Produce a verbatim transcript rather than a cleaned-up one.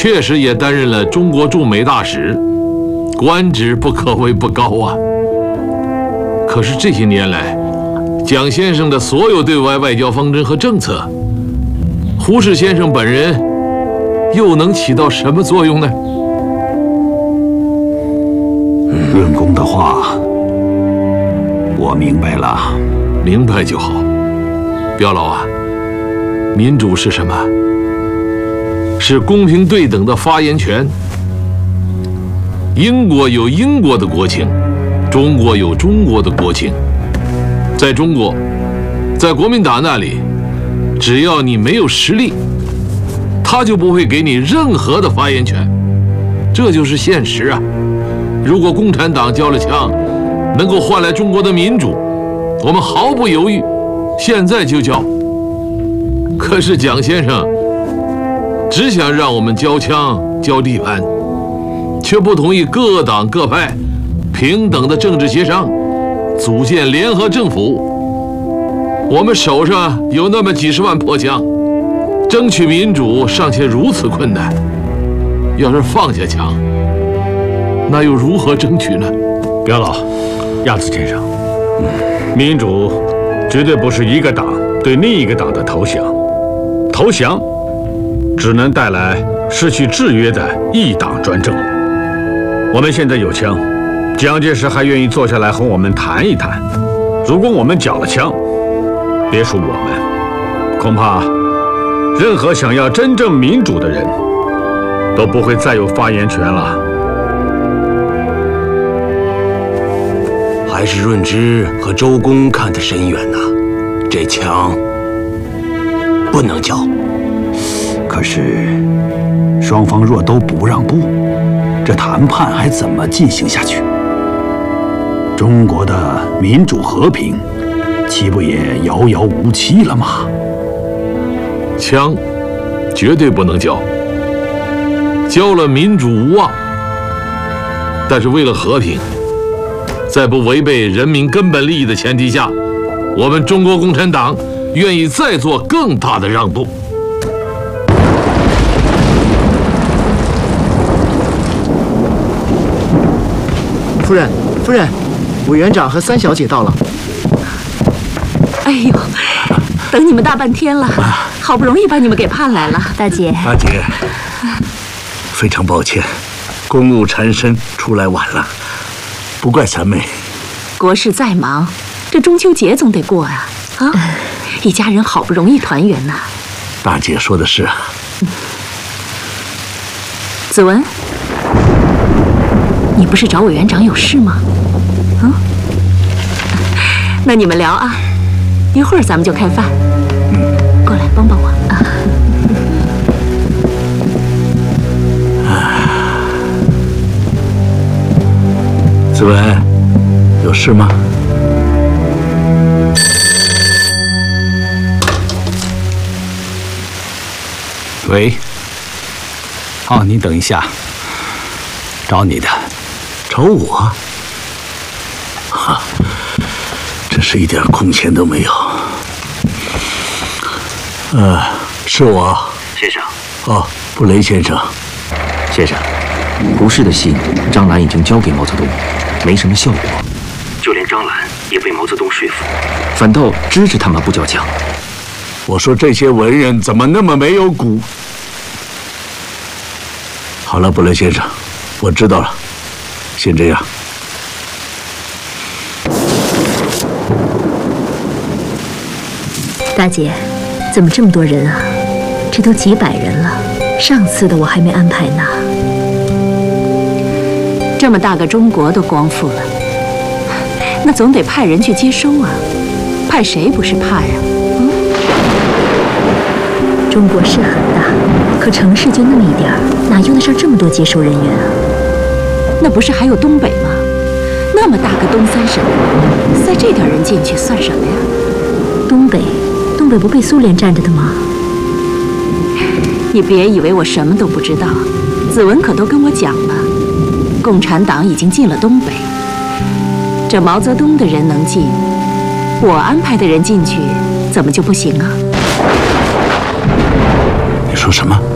确实也担任了中国驻美大使，官职不可谓不高啊。可是这些年来，蒋先生的所有对外外交方针和政策，胡适先生本人又能起到什么作用呢？ 润公的话，我明白了。 明白就好。表老啊，民主是什么？是公平对等的发言权。英国有英国的国情，中国有中国的国情。在中国，在国民党那里，只要你没有实力，他就不会给你任何的发言权。这就是现实啊！如果共产党交了枪，能够换来中国的民主，我们毫不犹豫，现在就交。可是蒋先生只想让我们交枪交地盘，却不同意各党各派平等的政治协商，组建联合政府。我们手上有那么几十万破枪，争取民主尚且如此困难，要是放下枪，那又如何争取呢？ 表老，亚子先生，民主绝对不是一个党对另一个党的投降，投降只能带来失去制约的一党专政。我们现在有枪，蒋介石还愿意坐下来和我们谈一谈。如果我们缴了枪，别说我们，恐怕任何想要真正民主的人都不会再有发言权了。 还是润之和周公看得深远呐、啊，这枪不能交。 可是双方若都不让步，这谈判还怎么进行下去？中国的民主和平，岂不也遥遥无期了吗？ 枪绝对不能交，交了民主无望。但是为了和平，在不违背人民根本利益的前提下，我们中国共产党愿意再做更大的让步。 夫人，夫人，委员长和三小姐到了。 哎呦，等你们大半天了，好不容易把你们给盼来了。大姐， 大姐，非常抱歉，公务缠身，出来晚了，不怪三妹。 国事再忙，这中秋节总得过啊！啊，一家人好不容易团圆呐。 大姐说的是啊。 子文，你不是找委员长有事吗？嗯，那你们聊啊，一会儿咱们就开饭。嗯，过来帮帮我啊。 子文，有事吗？ 喂。哦，你等一下，找你的。 找我？哈，真是一点空闲都没有。呃，是我。 先生。 哦，布雷先生。 先生，胡适的信，张澜已经交给毛泽东，没什么效果。就连张澜也被毛泽东说服，反倒支持他们不交枪。 我说这些文人怎么那么没有骨？好了，布雷先生，我知道了，先这样。 大姐，怎么这么多人啊？这都几百人了，上次的我还没安排呢。 这么大个中国都光复了，那总得派人去接收啊，派谁不是怕呀？嗯， 中国是很大，可城市就那么一点儿，哪用得上这么多接收人员啊？ 那不是还有东北吗？那么大个东三省，塞这点人进去算什么呀？ 东北，东北不被苏联占着的吗？ 你别以为我什么都不知道，子文可都跟我讲了，共产党已经进了东北。这毛泽东的人能进，我安排的人进去，怎么就不行啊？ 你说什么？